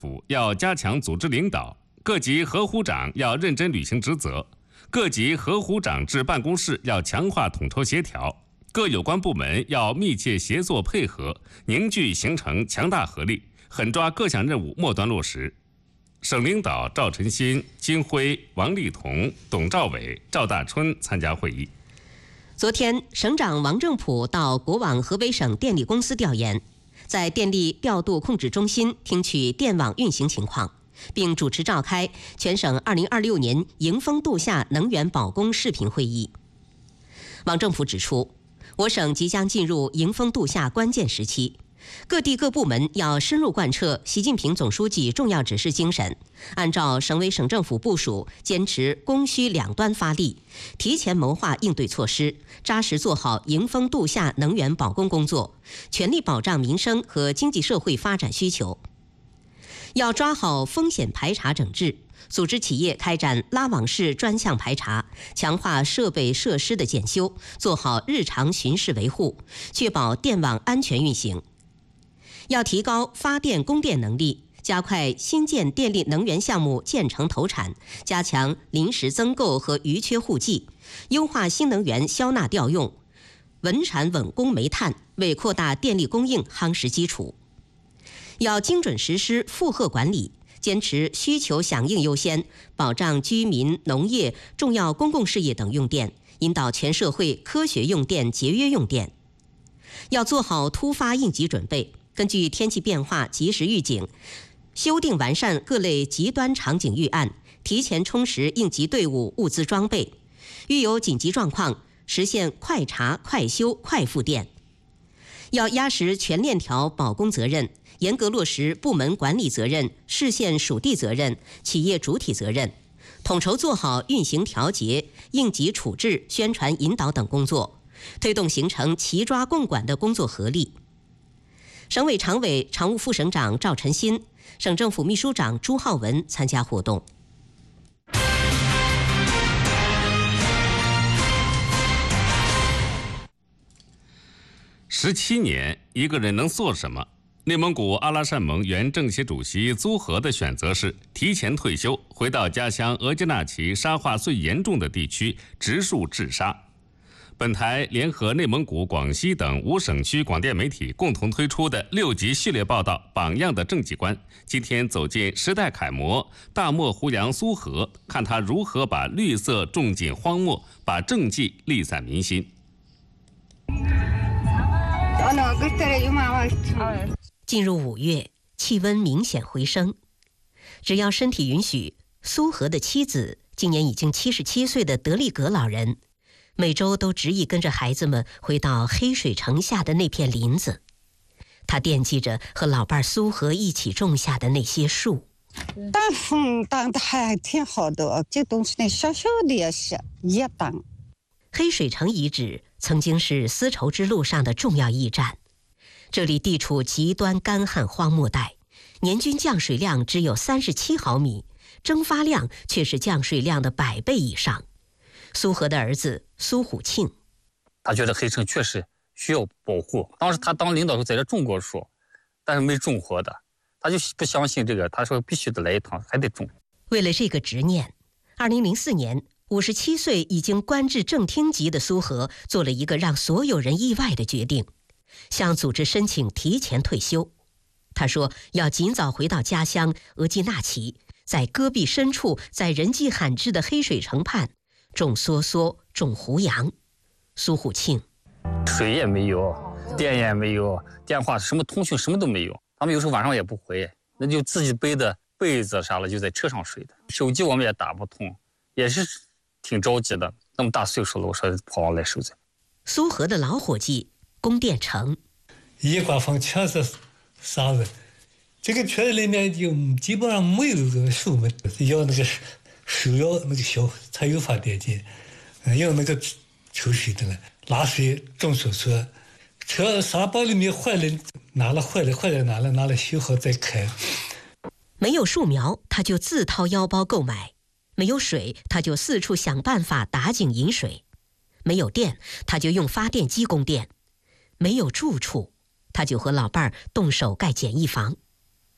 府要加强组织领导，各级河湖长要认真履行职责，各级河湖长制办公室要强化统筹协调，各有关部门要密切协作配合，凝聚形成强大合力，狠抓各项任务末端落实。省领导赵晨新、金辉、王立彤、董兆伟、赵大春参加会议。 昨天，省长王正普到国网河北省电力公司调研，在电力调度控制中心听取电网运行情况，并主持召开全省2026年迎峰度夏能源保供视频会议。王正普指出，我省即将进入迎峰度夏关键时期，各地各部门要深入贯彻习近平总书记重要指示精神，按照省委省政府部署，坚持供需两端发力，提前谋划应对措施，扎实做好迎峰度夏能源保供工作，全力保障民生和经济社会发展需求。要抓好风险排查整治，组织企业开展拉网式专项排查，强化设备设施的检修，做好日常巡视维护，确保电网安全运行。要提高发电供电能力，加快新建电力能源项目建成投产，加强临时增购和余缺互济，优化新能源销纳调用，稳产稳供煤炭，为扩大电力供应夯实基础。要精准实施负荷管理，坚持需求响应优先，保障居民、农业、重要公共事业等用电，引导全社会科学用电、节约用电。要做好突发应急准备，根据天气变化及时预警，修订完善各类极端场景预案，提前充实应急队伍物资装备，遇有紧急状况，实现快查、快修、快复电。要压实全链条保供责任，严格落实部门管理责任、市县属地责任、企业主体责任，统筹做好运行调节、应急处置、宣传引导等工作，推动形成齐抓共管的工作合力。省委常委、常务副省长赵晨新、省政府秘书长朱浩文参加活动。 17年，一个人能做什么？内蒙古阿拉善盟原政协主席租和的选择是提前退休，回到家乡额济纳旗沙化最严重的地区植树治沙。本台联合内蒙古、广西等5省区广电媒体共同推出的6集系列报道《榜样的政绩观》，今天走进时代楷模大漠胡杨苏和，看他如何把绿色种进荒漠，把政绩立在民心。 进入5月，气温明显回升。只要身体允许，苏和的妻子，今年已经77岁的德利格老人，每周都执意跟着孩子们回到黑水城下的那片林子。他惦记着和老伴苏和一起种下的那些树。 挡风挡的还挺好的，这东西那小小的也挡。 黑水城遗址曾经是丝绸之路上的重要驿站，这里地处极端干旱荒漠带，年均降水量只有37毫米，蒸发量却是降水量的100倍以上。苏和的儿子苏虎庆， 他觉得黑城确实需要保护。当时他当领导时候在这种过树，但是没种活的，他就不相信这个，他说必须得来一趟，还得种。 为了这个执念，2004年57岁已经官至正厅级的苏和做了一个让所有人意外的决定，向组织申请提前退休。他说要尽早回到家乡额济纳旗，在戈壁深处，在人迹罕至的黑水城畔种梭梭，种胡杨。苏虎庆， 水也没有，电也没有，电话什么通讯什么都没有，他们有时候晚上也不回，那就自己背的被子啥了就在车上睡的，手机我们也打不通，也是挺着急的，那么大岁数了，我说跑上来受罪。 苏和的老伙计龚殿成， 一刮风全是沙子，这个圈子里面就基本上没有个树木，要那个树要那个小才有发电机，要那个抽水的了，拉水种树树，车沙包里面坏了拿了，坏了拿了修好再开。 没有树苗，他就自掏腰包购买。没有水，他就四处想办法打井引水；没有电，他就用发电机供电；没有住处，他就和老伴儿动手盖简易房。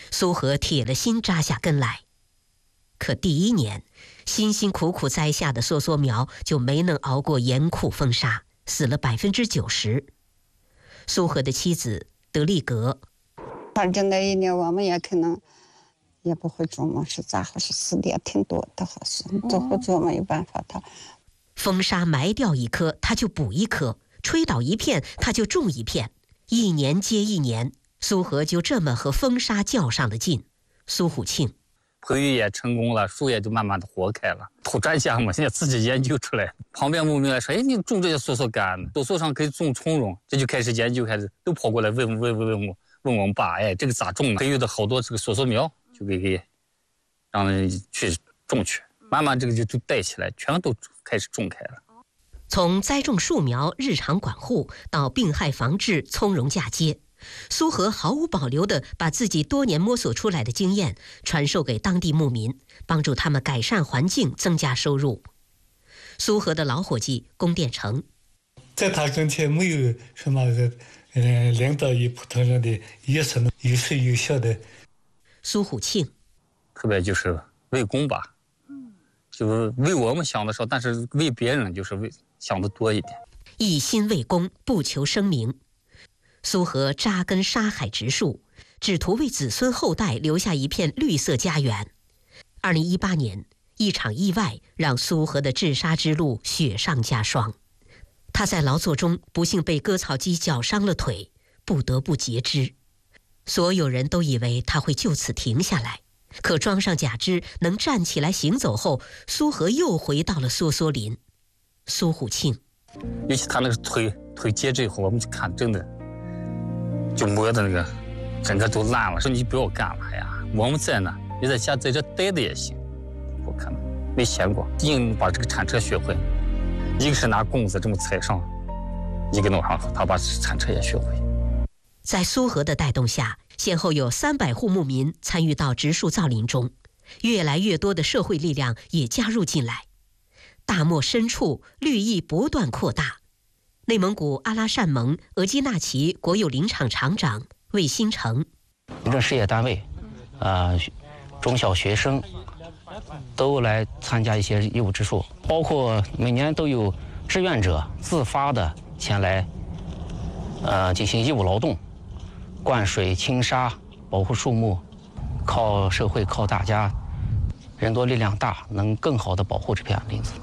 苏荷铁了心扎下根来。可第1年，辛辛苦苦栽下的梭梭苗就没能熬过严酷风沙，死了90%。苏荷的妻子德利格， 反正那1年我们也可能也不会种嘛，是咋回事？死的也挺多的，好像最后就没有办法。他风沙埋掉一棵，他就补一棵；吹倒一片，他就种一片。1年接1年，苏荷就这么和风沙较上了劲。苏虎庆。 培育也成功了，树也就慢慢的活开了。土专家嘛，现在自己研究出来。旁边牧民来说：“哎，你种这些梭梭干，梭梭上可以种葱蓉。”这就开始研究，开始都跑过来问我们爸：“哎，这个咋种呢？”培育的好多这个梭梭苗，就给让人去种去。慢慢这个就带起来，全都开始种开了。 从栽种树苗、日常管护到病害防治，从容嫁接。苏荷毫无保留地把自己多年摸索出来的经验传授给当地牧民，帮助他们改善环境，增加收入。苏荷的老伙计龚殿成， 在他跟前没有什么领导与普通人的也是有说有笑的。 苏虎庆， 特别就是为公吧，就是为我们想的少，但是为别人就是想的多一点。 一心为公，不求声名。苏荷扎根沙海植树，只图为子孙后代留下一片绿色家园。2018年，一场意外让苏荷的治沙之路雪上加霜。他在劳作中不幸被割草机绞伤了腿，不得不截肢。所有人都以为他会就此停下来，可装上假肢能站起来行走后，苏荷又回到了梭梭林。苏虎庆， 尤其他那个腿截肢以后，我们就看真的就磨的那个整个都烂了，说你不要干了呀，我们在呢，你在家在这待着也行。我看没闲过，硬把这个铲车学会，一个是拿棍子这么踩上，一个弄上头，他把铲车也学会。 在苏荷的带动下，先后有300户牧民参与到植树造林中，越来越多的社会力量也加入进来。大漠深处，绿意不断扩大。内蒙古阿拉善盟额济纳旗国有林场场长魏新成， 行政事业单位，中小学生都来参加一些义务植树，包括每年都有志愿者自发的前来，进行义务劳动，灌水、清沙、保护树木，靠社会，靠大家，人多力量大，能更好的保护这片林子。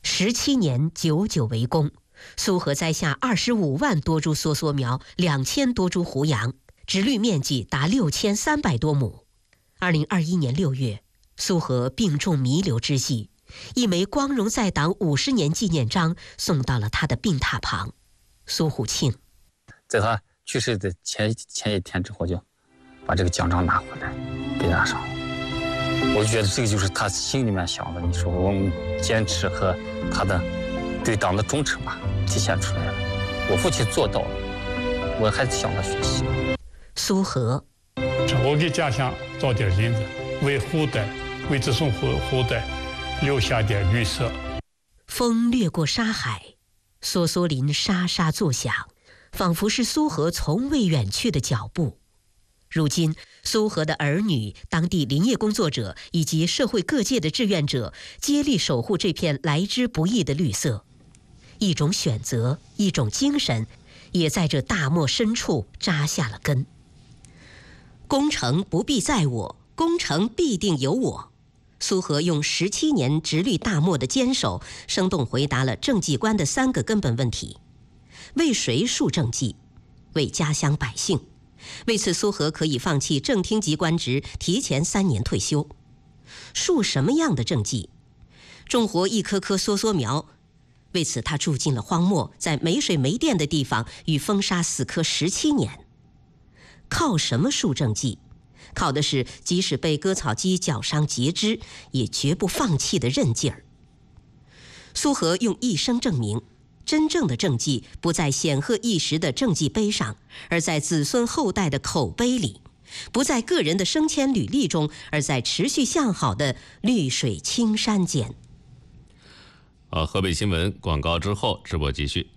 17年久久为功。苏荷栽下25万多株梭梭苗，2000多株胡杨，植绿面积达6300多亩。2021年6月，苏荷病重弥留之际，一枚光荣在党50年纪念章送到了他的病榻旁。苏虎庆， 在他去世的前一天之后，就把这个奖章拿回来给他上。我就觉得这个就是他心里面想的，你说我们坚持和他的对党的忠诚吧，体现出来了。我父亲做到了，我还向他学习。 苏荷， 我给家乡造点林子，为后代，为子孙后代留下点绿色。 风掠过沙海，梭梭林沙沙作响，仿佛是苏荷从未远去的脚步。如今，苏荷的儿女、当地林业工作者以及社会各界的志愿者接力守护这片来之不易的绿色。一种选择，一种精神，也在这大漠深处扎下了根。工程不必在我，工程必定有我。苏荷用17年植绿大漠的坚守，生动回答了政绩观的3个根本问题：为谁树政绩？为家乡百姓。为此，苏荷可以放弃正厅级官职，提前3年退休。树什么样的政绩？种活一棵棵梭梭苗。为此，他住进了荒漠，在没水没电的地方与风沙死磕17年。靠什么树政绩？靠的是即使被割草机绞伤截肢，也绝不放弃的韧劲儿。苏荷用一生证明，真正的政绩不在显赫一时的政绩碑上，而在子孙后代的口碑里；不在个人的升迁履历中，而在持续向好的绿水青山间。 河北新闻广告之后，直播继续。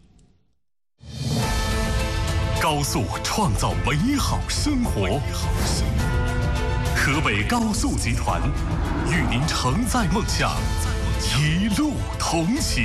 高速创造美好生活。 河北高速集团与您承载梦想，一路同行。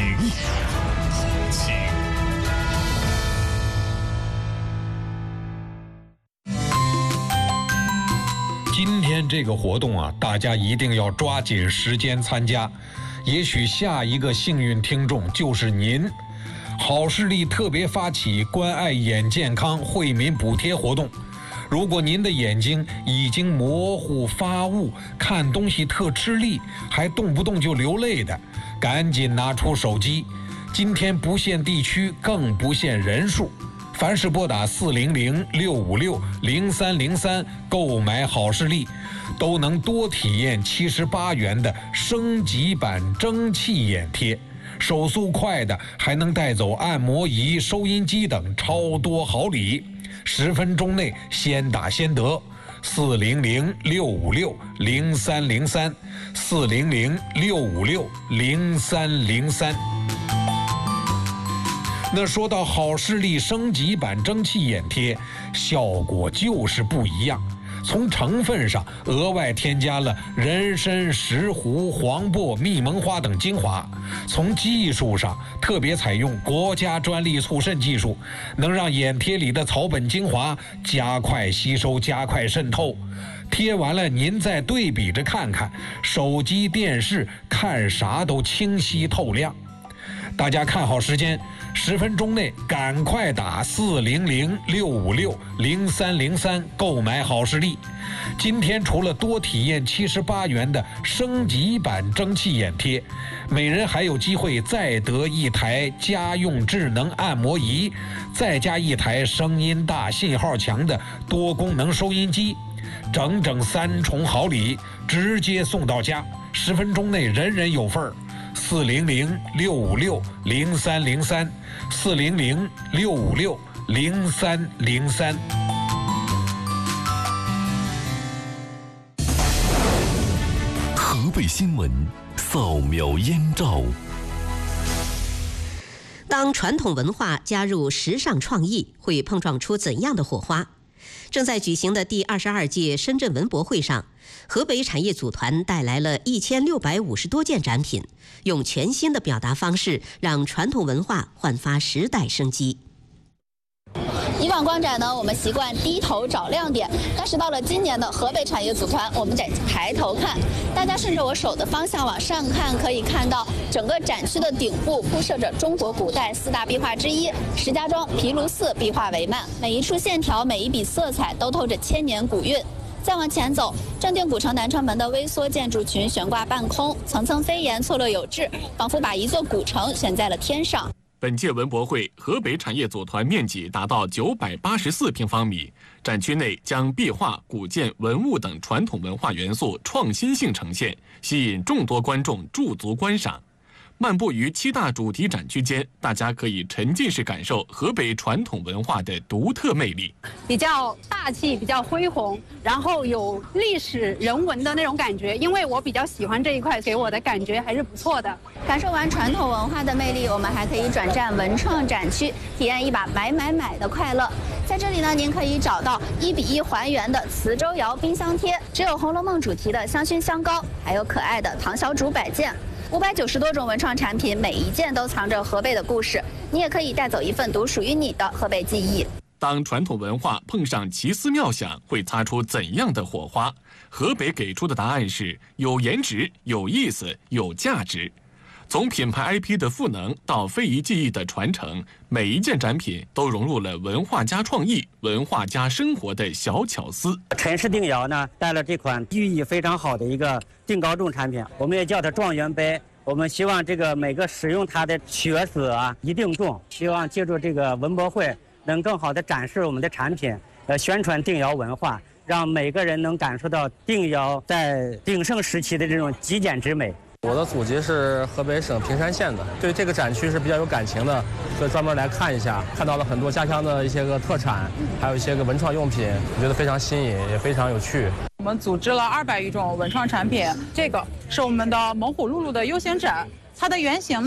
今天这个活动啊，大家一定要抓紧时间参加，也许下一个幸运听众就是您。好视力特别发起关爱眼健康惠民补贴活动，如果您的眼睛已经模糊发雾，看东西特吃力，还动不动就流泪的，赶紧拿出手机。今天不限地区，更不限人数，凡是拨打400-656-0303购买好视力，都能多体验78元的升级版蒸汽眼贴，手速快的还能带走按摩仪、收音机等超多好礼，10分钟内先打先得。400-656-0303，400-656-0303。那说到好视力升级版蒸汽眼贴，效果就是不一样。从成分上额外添加了人参、石斛、黄柏、蜜蒙花等精华，从技术上特别采用国家专利促渗技术，能让眼贴里的草本精华加快吸收、加快渗透。贴完了您再对比着看看，手机、电视看啥都清晰透亮。大家看好时间，10分钟内赶快打400-656-0303购买好视力。今天除了多体验78元的升级版蒸汽眼贴，每人还有机会再得一台家用智能按摩仪，再加一台声音大、信号强的多功能收音机，整整3重好礼，直接送到家，10分钟内人人有份儿。400-656-0303，400-656-0303。 河北新闻扫描燕赵。 当传统文化加入时尚创意，会碰撞出怎样的火花？正在举行的第22届深圳文博会上，河北产业组团带来了1650多件展品，用全新的表达方式让传统文化焕发时代生机。 以往逛展呢，我们习惯低头找亮点，但是到了今年的河北产业组团，我们得抬头看。大家顺着我手的方向往上看，可以看到整个展区的顶部铺设着中国古代4大壁画之一石家庄毗卢寺壁画帷幔，每一处线条、每一笔色彩都透着千年古韵。再往前走，正定古城南城门的微缩建筑群悬挂半空，层层飞檐，错落有致，仿佛把一座古城悬在了天上。 本届文博会，河北产业组团面积达到984平方米，展区内将壁画、古建、文物等传统文化元素创新性呈现，吸引众多观众驻足观赏。漫步于7大主题展区间，大家可以沉浸式感受河北传统文化的独特魅力。 比较大气，比较恢宏，然后有历史人文的那种感觉。因为我比较喜欢这一块，给我的感觉还是不错的。 感受完传统文化的魅力，我们还可以转战文创展区，体验一把买的快乐。在这里呢，您可以找到1比1还原的磁州窑冰箱贴，只有《红楼梦》主题的香薰香膏，还有可爱的唐小主摆件。590多种文创产品，每一件都藏着河北的故事。你也可以带走一份独属于你的河北记忆。 当传统文化碰上奇思妙想，会擦出怎样的火花？河北给出的答案是有颜值、有意思、有价值。从品牌 IP 的赋能到非遗技艺的传承，每一件展品都融入了文化加创意、文化加生活的小巧思。 陈氏定窑呢，带了这款寓意非常好的一个定高重产品，我们也叫它状元杯。我们希望这个每个使用它的学子啊一定重，希望借助这个文博会能更好的展示我们的产品，宣传定窑文化，让每个人能感受到定窑在鼎盛时期的这种极简之美。 我的祖籍是河北省平山县的，对这个展区是比较有感情的，所以专门来看一下，看到了很多家乡的一些个特产，还有一些个文创用品，我觉得非常新颖，也非常有趣。 我们组织了200余种文创产品，这个是我们的猛虎露露的优选枕，它的原型呢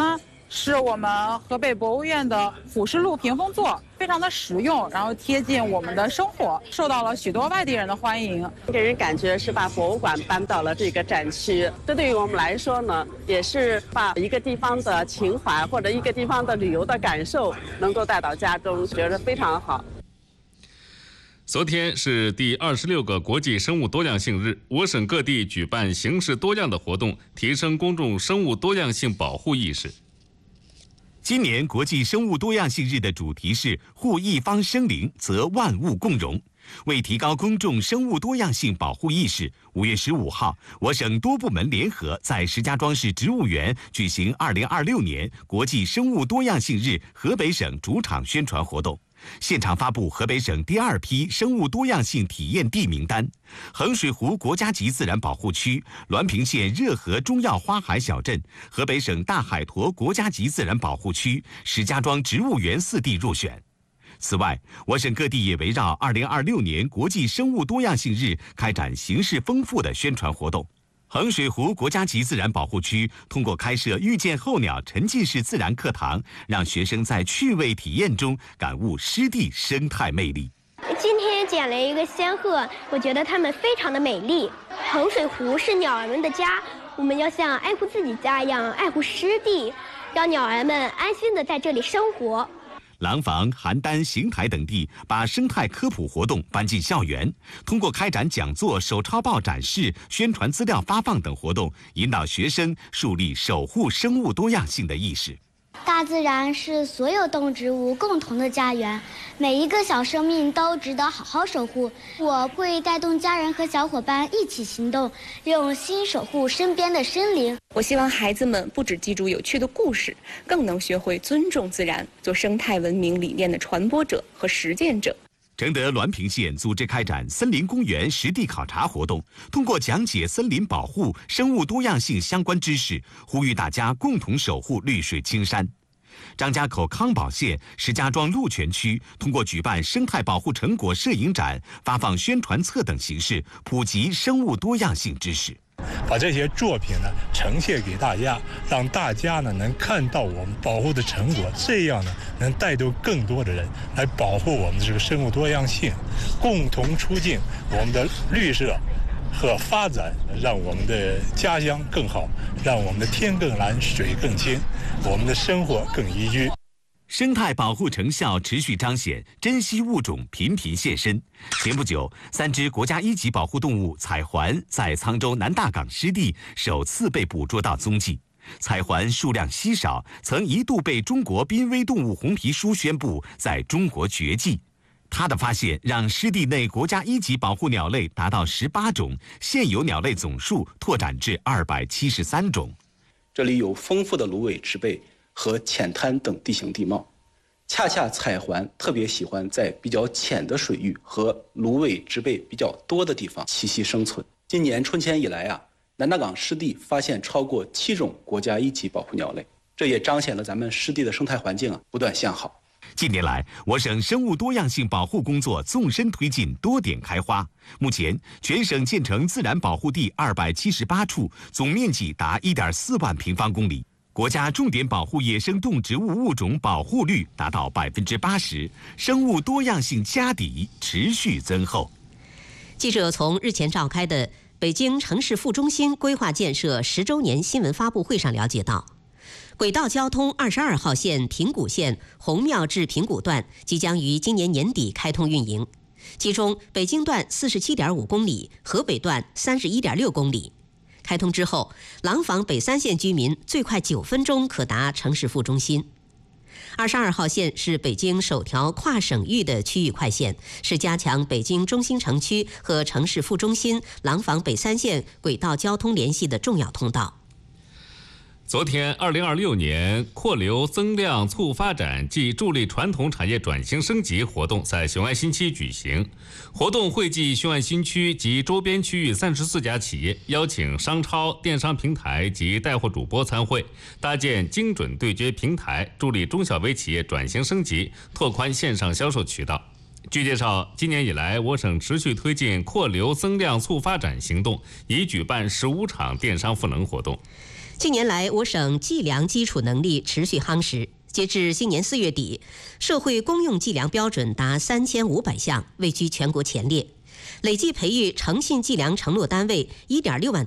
是我们河北博物院的虎式鹿屏风座，非常的实用，然后贴近我们的生活，受到了许多外地人的欢迎。 给人感觉是把博物馆搬到了这个展区，这对于我们来说呢，也是把一个地方的情怀或者一个地方的旅游的感受能够带到家中，觉得非常好。 昨天是第26个国际生物多样性日，我省各地举办形式多样的活动，提升公众生物多样性保护意识。 今年国际生物多样性日的主题是护一方生灵，则万物共荣。为提高公众生物多样性保护意识，5月15号，我省多部门联合在石家庄市植物园举行2026年国际生物多样性日河北省主场宣传活动。现场发布河北省第2批生物多样性体验地名单，衡水湖国家级自然保护区、滦平县热河中药花海小镇、河北省大海坨国家级自然保护区、石家庄植物园4地入选。此外，我省各地也围绕2026年国际生物多样性日开展形式丰富的宣传活动。衡水湖国家级自然保护区通过开设遇见候鸟沉浸式自然课堂，让学生在趣味体验中感悟湿地生态魅力。 今天捡了一个仙鹤，我觉得它们非常的美丽。衡水湖是鸟儿们的家，我们要像爱护自己家一样爱护湿地，让鸟儿们安心的在这里生活。 廊坊、邯郸、邢台等地把生态科普活动搬进校园，通过开展讲座、手抄报展示、宣传资料发放等活动，引导学生树立守护生物多样性的意识。 大自然是所有动植物共同的家园，每一个小生命都值得好好守护。我会带动家人和小伙伴一起行动，用心守护身边的生灵。 我希望孩子们不只记住有趣的故事，更能学会尊重自然，做生态文明理念的传播者和实践者。 承德滦平县组织开展森林公园实地考察活动，通过讲解森林保护、生物多样性相关知识，呼吁大家共同守护绿水青山。张家口康保县石家庄鹿泉区通过举办生态保护成果摄影展、发放宣传册等形式，普及生物多样性知识。 把这些作品呢呈现给大家，让大家呢能看到我们保护的成果，这样呢能带动更多的人来保护我们这个生物多样性，共同促进我们的绿色和发展，让我们的家乡更好，让我们的天更蓝，水更清，我们的生活更宜居。 生态保护成效持续彰显，珍稀物种频频现身。前不久，3只国家1级保护动物彩环在沧州南大港湿地首次被捕捉到踪迹。彩环数量稀少，曾一度被中国濒危动物红皮书宣布在中国绝迹。它的发现让湿地内国家1级保护鸟类达到18种，现有鸟类总数拓展至273种。 这里有丰富的芦苇植被和浅滩等地形地貌，恰恰彩环特别喜欢在比较浅的水域和芦苇植被比较多的地方栖息生存。今年春天以来南大港湿地发现超过7种国家1级保护鸟类，这也彰显了咱们湿地的生态环境不断向好。 近年来，我省生物多样性保护工作纵深推进，多点开花。目前，全省建成自然保护地278处，总面积达1.4万平方公里。国家重点保护野生动植物物种保护率达到80%，生物多样性家底持续增厚。 记者从日前召开的北京城市副中心规划建设10周年新闻发布会上了解到，轨道交通22号线平谷线红庙至平谷段即将于今年年底开通运营，其中北京段47.5公里，河北段31.6公里。开通之后，廊坊北3线居民最快9分钟可达城市副中心。22号线是北京首条跨省域的区域快线，是加强北京中心城区和城市副中心廊坊北3线轨道交通联系的重要通道。 昨天，2026年扩流增量促发展暨助力传统产业转型升级活动在雄安新区举行。活动惠及雄安新区及周边区域34家企业，邀请商超、电商平台及带货主播参会，搭建精准对接平台，助力中小微企业转型升级，拓宽线上销售渠道。据介绍，今年以来，我省持续推进扩流增量促发展行动，已举办15场电商赋能活动。 近年来，我省计量基础能力持续夯实。截至今年4月底，社会公用计量标准达3500项，位居全国前列。累计培育诚信计量承诺单位1.6万多。